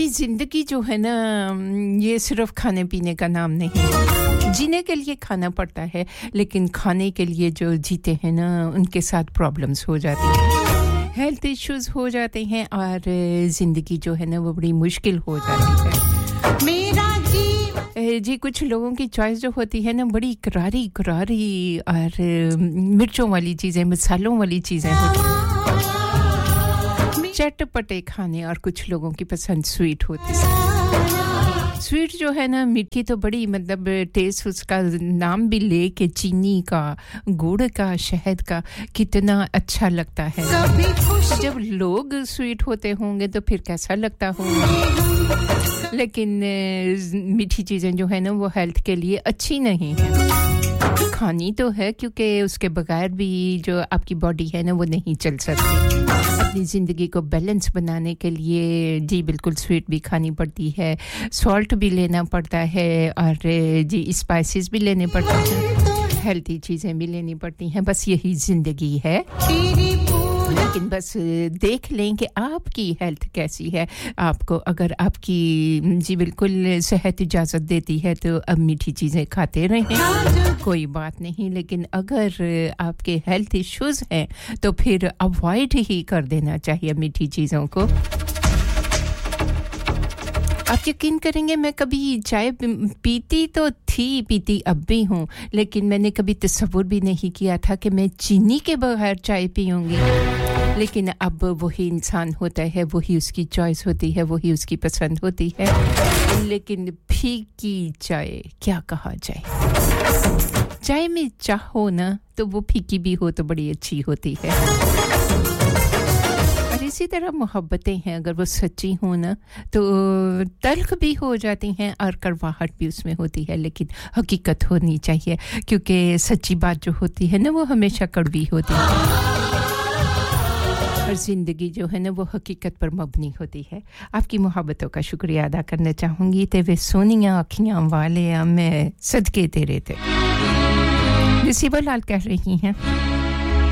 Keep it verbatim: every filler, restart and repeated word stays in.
जिंदगी जो है ना ये सिर्फ खाने पीने का नाम नहीं है जीने के लिए खाना पड़ता है लेकिन खाने के लिए जो जीते हैं ना उनके साथ प्रॉब्लम्स हो जाती हैं हेल्थ इश्यूज हो जाते हैं और जिंदगी जो है ना वो बड़ी मुश्किल हो जाती है मेरा जी जी कुछ लोगों की चॉइस जो होती है ना बड़ी करारी करारी और मिर्चों वाली चीजें मसालों वाली चीजें होती हैं चटपटे खाने और कुछ लोगों की पसंद स्वीट होती है स्वीट जो है ना मीठी तो बड़ी मतलब टेस्ट उसका नाम भी ले के चीनी का गुड़ का शहद का कितना अच्छा लगता है जब लोग स्वीट होते होंगे तो फिर कैसा लगता होगा लेकिन मीठी चीजें जो है ना वो हेल्थ के लिए अच्छी नहीं है खानी तो है क्योंकि उसके बगैर भी जो आपकी बॉडी है ना वो नहीं चल सकती अपनी जिंदगी को बैलेंस बनाने के लिए जी बिल्कुल स्वीट भी खानी पड़ती है सॉल्ट भी लेना पड़ता है और जी स्पाइसेस भी लेने पड़ते हैं हेल्दी चीजें भी लेनी पड़ती हैं बस यही जिंदगी है लेकिन बस देख लें कि आपकी हेल्थ कैसी है आपको अगर आपकी जी बिल्कुल सेहत इजाजत देती है तो अब मीठी चीजें खाते रहें कोई बात नहीं लेकिन अगर आपके हेल्थ इश्यूज हैं तो फिर अवॉइड ही कर देना चाहिए मीठी चीजों को आप यकीन करेंगे मैं कभी चाय पीती तो थी पीती अब भी हूँ लेकिन मैंने कभी तसव्वुर भी नहीं किया था कि मैं चीनी के बगैर चाय पीऊंगी लेकिन अब वही इंसान होता है वही उसकी चॉइस होती है वही उसकी पसंद होती है लेकिन फीकी चाय क्या कहा जाए चाय में चाहो ना तो वो फीकी भी हो तो बड़ी अच्छी होती है इसी तरह मोहब्बतें हैं अगर वो सच्ची हो ना तो तल्ख भी हो जाती हैं और कड़वाहट भी उसमें होती है लेकिन हकीकत होनी चाहिए क्योंकि सच्ची बात जो होती है ना वो हमेशा कड़वी होती है और जिंदगी जो है ना वो हकीकत पर मबनी होती है आपकी मोहब्बतों का शुक्रिया अदा करना चाहूंगी तेरे सोनियां आँखियां वाले मैं सदके तेरे थे नसीबा लाल कह रही हैं